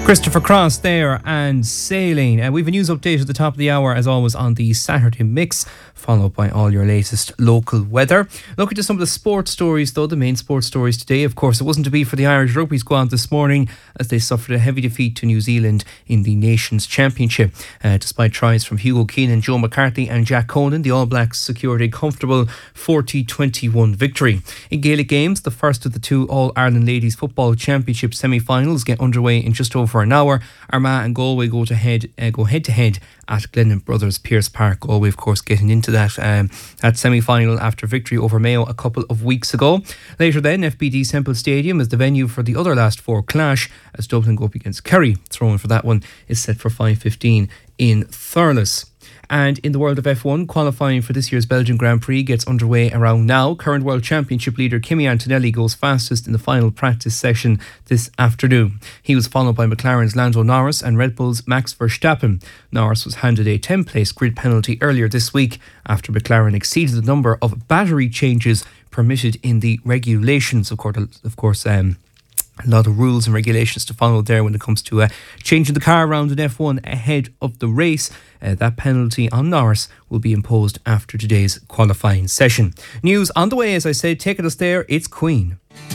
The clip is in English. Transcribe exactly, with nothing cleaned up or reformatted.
Christopher Cross there and Sailing. Uh, we have a news update at the top of the hour, as always, on the Saturday Mix, followed by all your latest local weather. Looking to some of the sports stories, though, the main sports stories today. Of course, it wasn't to be for the Irish rugby squad this morning, as they suffered a heavy defeat to New Zealand in the Nations Championship. Uh, despite tries from Hugo Keenan, Joe McCarthy and Jack Conan, the All Blacks secured a comfortable forty twenty-one victory. In Gaelic games, the first of the two All-Ireland Ladies Football Championship semi-finals get underway in just over an hour. Armagh and Galway go to head uh, go head to head at Glennon Brothers Pierce Park. Galway, of course, getting into that um, that semi-final after victory over Mayo a couple of weeks ago. Later then, F B D Semple Stadium is the venue for the other last four clash, as Dublin go up against Kerry. Throwing for that one is set for five fifteen in Thurles. And in the world of F one, qualifying for this year's Belgian Grand Prix gets underway around now. Current World Championship leader Kimi Antonelli goes fastest in the final practice session this afternoon. He was followed by McLaren's Lando Norris and Red Bull's Max Verstappen. Norris was handed a ten-place grid penalty earlier this week after McLaren exceeded the number of battery changes permitted in the regulations. Of course, of course um, a lot of rules and regulations to follow there when it comes to uh, changing the car around in F one ahead of the race. Uh, that penalty on Norris will be imposed after today's qualifying session. News on the way, as I said, taking us there, it's Queen.